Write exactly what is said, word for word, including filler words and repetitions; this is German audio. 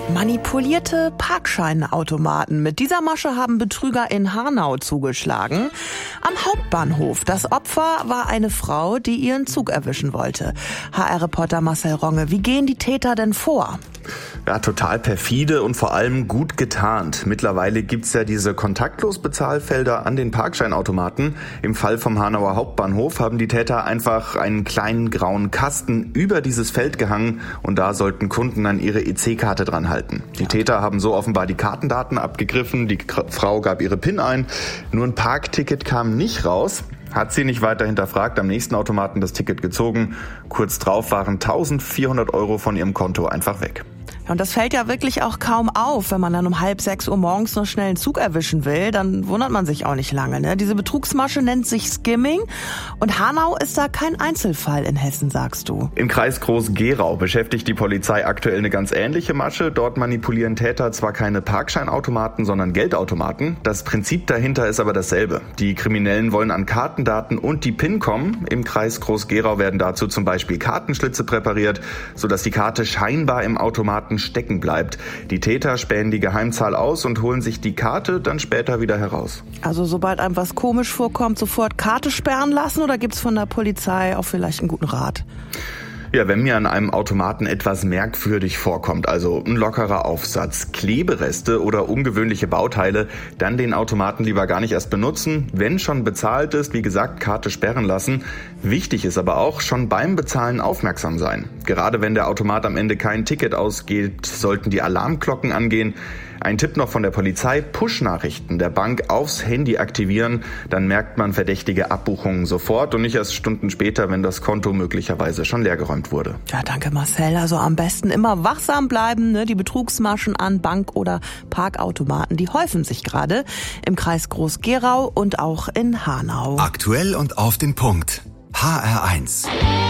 Manipulierte Parkscheinautomaten. Mit dieser Masche haben Betrüger in Hanau zugeschlagen. Am Hauptbahnhof. Das Opfer war eine Frau, die ihren Zug erwischen wollte. H R-Reporter Marcel Ronge, wie gehen die Täter denn vor? Ja, total perfide und vor allem gut getarnt. Mittlerweile gibt's ja diese Kontaktlos-Bezahlfelder an den Parkscheinautomaten. Im Fall vom Hanauer Hauptbahnhof haben die Täter einfach einen kleinen grauen Kasten über dieses Feld gehangen und da sollten Kunden dann ihre E C-Karte dran halten. Die Täter haben so offenbar die Kartendaten abgegriffen, die Frau gab ihre PIN ein, nur ein Parkticket kam nicht raus. Hat sie nicht weiter hinterfragt, am nächsten Automaten das Ticket gezogen. Kurz drauf waren eintausendvierhundert Euro von ihrem Konto einfach weg. Ja, und das fällt ja wirklich auch kaum auf, wenn man dann um halb sechs Uhr morgens noch schnell einen Zug erwischen will, dann wundert man sich auch nicht lange. Ne? Diese Betrugsmasche nennt sich Skimming und Hanau ist da kein Einzelfall in Hessen, sagst du. Im Kreis Groß-Gerau beschäftigt die Polizei aktuell eine ganz ähnliche Masche. Dort manipulieren Täter zwar keine Parkscheinautomaten, sondern Geldautomaten. Das Prinzip dahinter ist aber dasselbe. Die Kriminellen wollen an Kartendaten und die PIN kommen. Im Kreis Groß-Gerau werden dazu zum Beispiel Kartenschlitze präpariert, sodass die Karte scheinbar im Automaten stecken bleibt. Die Täter spähen die Geheimzahl aus und holen sich die Karte dann später wieder heraus. Also sobald einem was komisch vorkommt, sofort Karte sperren lassen oder gibt's von der Polizei auch vielleicht einen guten Rat? Ja, wenn mir an einem Automaten etwas merkwürdig vorkommt, also ein lockerer Aufsatz, Klebereste oder ungewöhnliche Bauteile, dann den Automaten lieber gar nicht erst benutzen. Wenn schon bezahlt ist, wie gesagt, Karte sperren lassen. Wichtig ist aber auch, schon beim Bezahlen aufmerksam sein. Gerade wenn der Automat am Ende kein Ticket ausgeht, sollten die Alarmglocken angehen. Ein Tipp noch von der Polizei, Push-Nachrichten der Bank aufs Handy aktivieren, dann merkt man verdächtige Abbuchungen sofort und nicht erst Stunden später, wenn das Konto möglicherweise schon leergeräumt wurde. Ja, danke Marcel. Also am besten immer wachsam bleiben, ne? Die Betrugsmaschen an Bank- oder Parkautomaten, die häufen sich gerade im Kreis Groß-Gerau und auch in Hanau. Aktuell und auf den Punkt. H R eins.